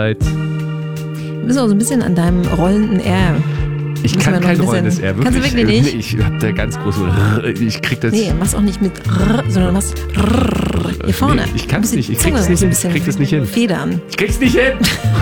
Wir müssen auch so ein bisschen an deinem rollenden R. Ich kann kein rollendes R, wirklich. Kannst du wirklich nicht? Nee, ich hab da ganz große ich krieg das... Nee, mach's auch nicht mit sondern machst hier vorne. Nee, ich kann's nicht, ich krieg das nicht hin. Federn. Ich krieg's nicht hin.